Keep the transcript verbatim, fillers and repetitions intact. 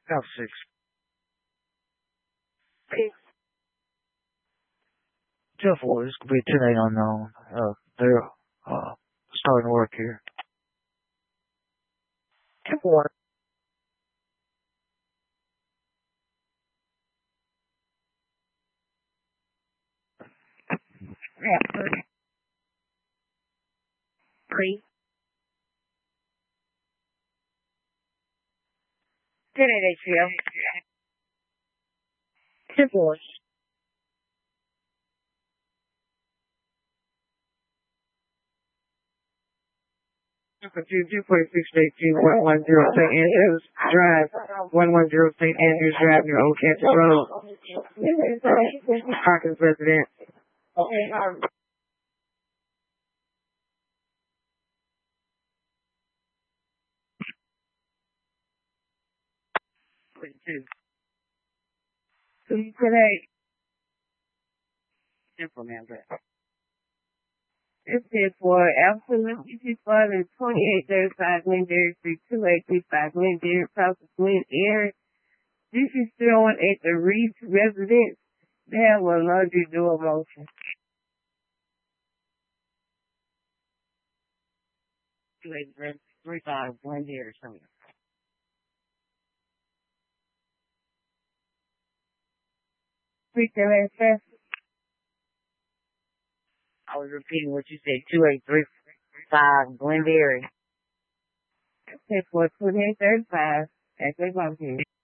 F six. ten four, this could be ten eight unknown. Uh, they're, uh, starting work here. ten four. Yeah, three. ten eight H C L. ten four. Two two forty six eight two one one zero Saint Andrews Drive, one one zero Saint Andrews Drive near Old Kansas Road. Hawkins resident. Two. Two today. Simple man, but. This is for absolutely fun and twenty-eight thirty-five Lindbergh Street, two eight three five Lindbergh, South Wind Air. This is still on at the Reese residence. They have a laundry door motion. two eight three five Lindbergh or something. Speak to that fast. I was repeating what you said, two eight three five Glenberry. That's for twenty-eight thirty-five. That's what I'm saying.